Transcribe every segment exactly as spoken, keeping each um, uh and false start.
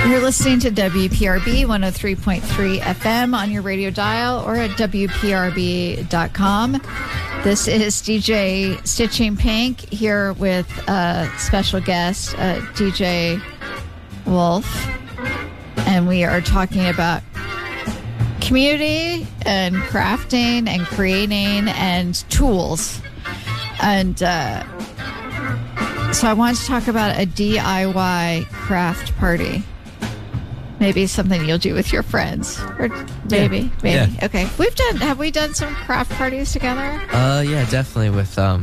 You're listening to W P R B one oh three point three F M on your radio dial or at W P R B dot com. This is D J Stitching Pink here with a special guest, uh, D J Wolf. And we are talking about community and crafting and creating and tools. And uh, so I want to talk about a D I Y craft party. Maybe something you'll do with your friends, or maybe, yeah. maybe. Yeah. Okay, we've done. Have we done some craft parties together? Uh, yeah, definitely with um,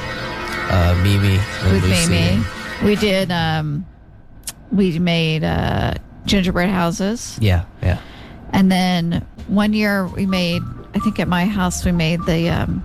uh, Mimi. And With Lucy. Mimi, we did. Um, we made uh, gingerbread houses, Yeah, yeah. and then one year we made. I think at my house we made the um,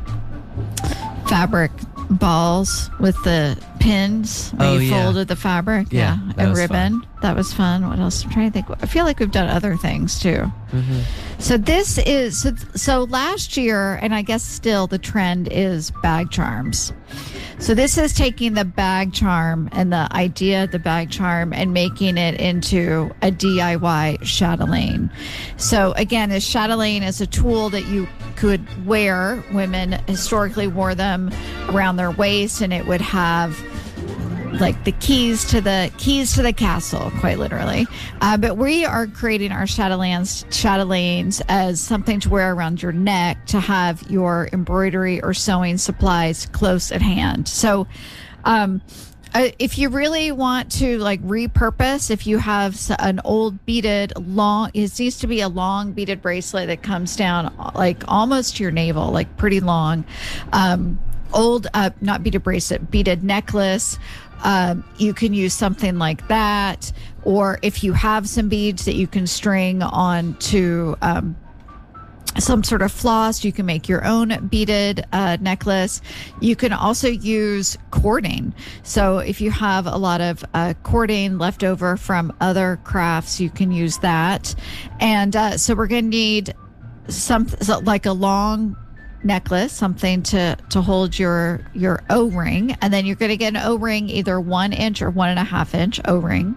fabric balls with the pins. Where Oh, you yeah. folded the fabric, Yeah, yeah, that and was ribbon. fun. That was fun. What else? I'm trying to think. I feel like we've done other things too. Mm-hmm. So this is so, so last year, and I guess still the trend is bag charms. So this is taking the bag charm and the idea of the bag charm and making it into a D I Y chatelaine. So again, a chatelaine is a tool that you could wear. Women historically wore them around their waist, and it would have like the keys to the keys to the castle, quite literally. Uh, but we are creating our chatelaines, chatelaines as something to wear around your neck to have your embroidery or sewing supplies close at hand. So, um, uh, if you really want to like repurpose, if you have s- an old beaded long, it needs to be a long beaded bracelet that comes down like almost to your navel, like pretty long. Um, old, uh, not beaded bracelet, beaded necklace. Um, you can use something like that, or if you have some beads that you can string on to um, some sort of floss, you can make your own beaded uh, necklace. You can also use cording. So if you have a lot of uh, cording left over from other crafts, you can use that. And uh, so we're going to need some so like a long necklace, something to to hold your your O-ring, and then you're going to get an O-ring, either one inch or one and a half inch O-ring,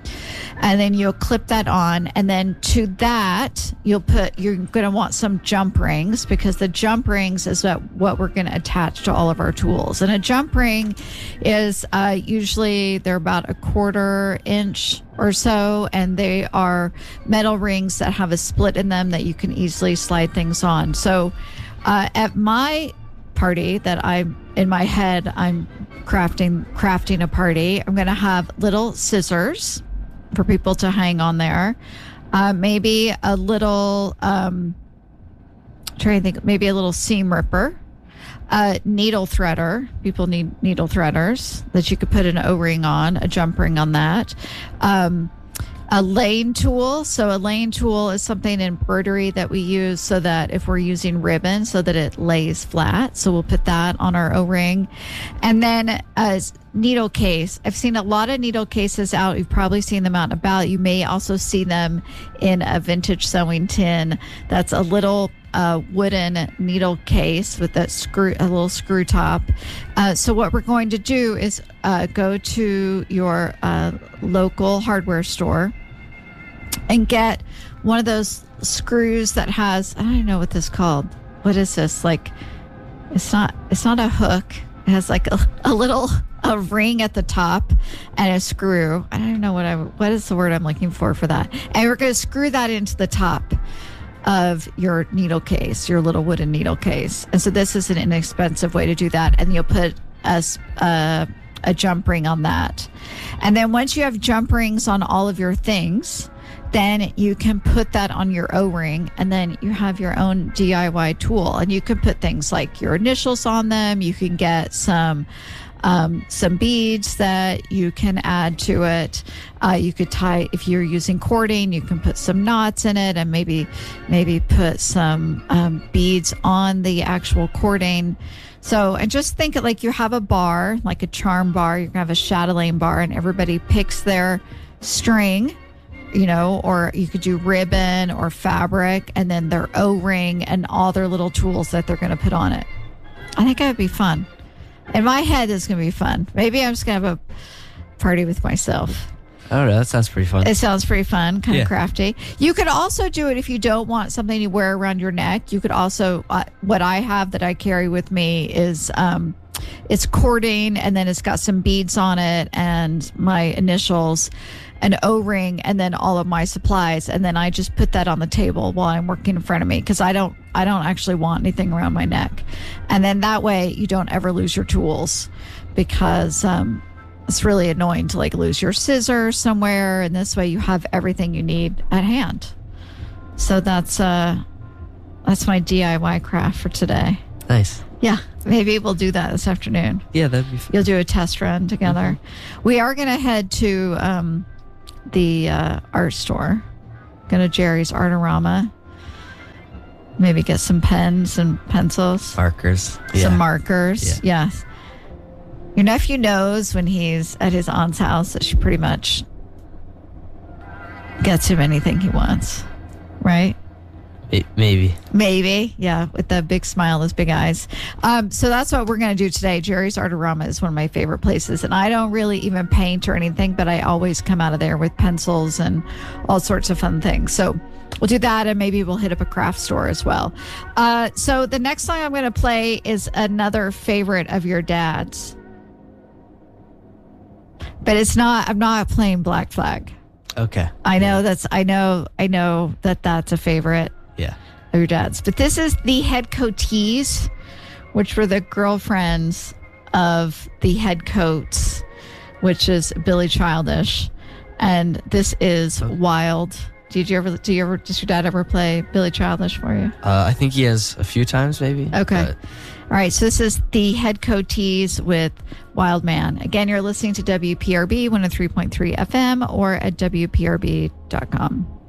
and then you'll clip that on, and then to that you'll put you're going to want some jump rings, because the jump rings is what what we're going to attach to all of our tools. And a jump ring is uh, usually they're about a quarter inch or so, and they are metal rings that have a split in them that you can easily slide things on. So Uh, at my party that I'm in my head, I'm crafting crafting a party. I'm going to have little scissors for people to hang on there. Uh, maybe a little, um, trying to think, maybe a little seam ripper, a needle threader. People need needle threaders that you could put an O-ring on, a jump ring on that. Um, A lane tool. So a lane tool is something in embroidery that we use so that if we're using ribbon, so that it lays flat. So we'll put that on our O-ring. And then a needle case. I've seen a lot of needle cases out. You've probably seen them out and about. You may also see them in a vintage sewing tin. That's a little uh, wooden needle case with a screw, a little screw top. Uh, so what we're going to do is uh, go to your uh, local hardware store and get one of those screws that has, I don't know what this is called. What is this? Like, it's not, it's not a hook. It has like a, a little, a ring at the top and a screw. I don't know what I, what is the word I'm looking for for that. And we're going to screw that into the top of your needle case, your little wooden needle case. And so this is an inexpensive way to do that. And you'll put a, a, a jump ring on that. And then once you have jump rings on all of your things, then you can put that on your O-ring, and then you have your own D I Y tool. And you can put things like your initials on them. You can get some um, some beads that you can add to it. Uh, you could tie, if you're using cording, you can put some knots in it, and maybe maybe put some um, beads on the actual cording. So, and just think it like you have a bar, like a charm bar. You're gonna have a chatelaine bar, and everybody picks their string, you know, or you could do ribbon or fabric, and then their O-ring and all their little tools that they're going to put on it. I think that would be fun. In my head, it's going to be fun. Maybe I'm just going to have a party with myself. I don't know. That sounds pretty fun. It sounds pretty fun, kind Yeah. of crafty. You could also do it if you don't want something to wear around your neck. You could also, uh, what I have that I carry with me is um, it's cording, and then it's got some beads on it and my initials, an O-ring, and then all of my supplies. And then I just put that on the table while I'm working in front of me because I don't, I don't actually want anything around my neck. And then that way you don't ever lose your tools because um, it's really annoying to like lose your scissors somewhere. And this way you have everything you need at hand. So that's uh, that's my D I Y craft for today. Nice. Yeah, maybe we'll do that this afternoon. Yeah, that'd be fun. You'll do a test run together. Mm-hmm. We are going to head to um, the uh, art store. Go to Jerry's Artorama. Maybe get some pens and pencils. Markers. Yeah. Some markers. Yeah. Yes. Your nephew knows when he's at his aunt's house that she pretty much gets him anything he wants. Right? May- Maybe. Maybe, yeah, with the big smile, those big eyes. Um, so that's what we're going to do today. Jerry's Artorama is one of my favorite places, and I don't really even paint or anything, but I always come out of there with pencils and all sorts of fun things. So we'll do that, and maybe we'll hit up a craft store as well. Uh, so the next song I'm going to play is another favorite of your dad's, but it's not. I'm not playing Black Flag. Okay. I know that's. I know. I know that that's a favorite Yeah. of your dad's. But this is the Head Coatees, which were the girlfriends of the Head Coats, which is Billy Childish. And this is Wild. Did you ever, do you ever, does your dad ever play Billy Childish for you? Uh, I think he has a few times, maybe. Okay. but- All right. So this is the Head Coatees with Wild Man. Again, you're listening to W P R B one oh three point three F M or at W P R B dot com.